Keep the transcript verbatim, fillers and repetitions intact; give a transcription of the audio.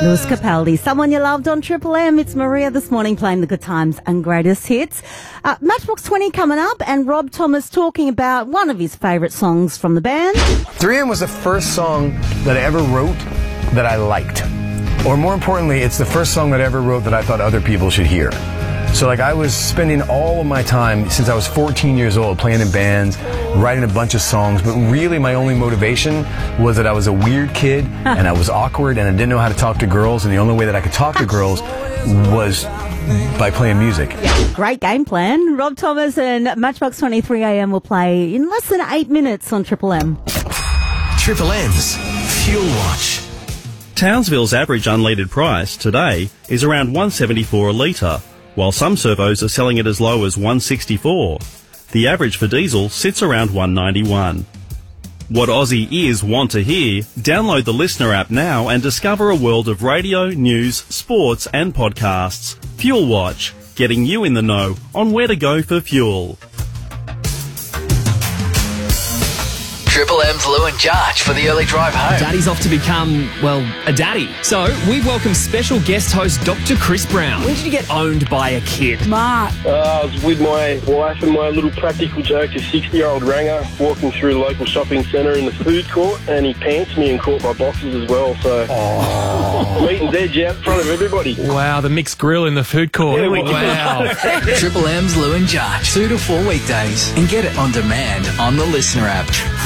Lewis Capaldi, Someone You Loved on Triple M. It's Maria this morning playing the good times and greatest hits. Uh, Matchbox twenty coming up, and Rob Thomas talking about one of his favourite songs from the band. three A M was the first song that I ever wrote that I liked. Or more importantly, it's the first song that I ever wrote that I thought other people should hear. So like I was spending all of my time since I was fourteen years old playing in bands, writing a bunch of songs, but really my only motivation was that I was a weird kid and I was awkward and I didn't know how to talk to girls, and the only way that I could talk to girls was by playing music. Yeah, great game plan. Rob Thomas and Matchbox twenty-three A M will play in less than eight minutes on Triple M. Triple M's Fuel Watch. Townsville's average unleaded price today is around one seventy-four a litre, while some servos are selling it as low as one sixty-four. The average for diesel sits around one ninety-one. What Aussie ears want to hear? Download the Listener app now and discover a world of radio, news, sports and podcasts. Fuel Watch, getting you in the know on where to go for fuel. Triple M's Lou and Jarch for the early drive home. Daddy's off to become, well, a daddy. So we welcome special guest host Doctor Chris Brown. When did you get owned by a kid? Mark. Uh, I was with my wife and my little practical joke, a sixty-year-old ranger, walking through the local shopping centre in the food court, and he pants me and caught my boxes as well. So, meeting's edge out in front of everybody. Wow, the mixed grill in the food court. Yeah, we wow. Triple M's Lou and Jarch, two to four weekdays, and get it on demand on the Listener app.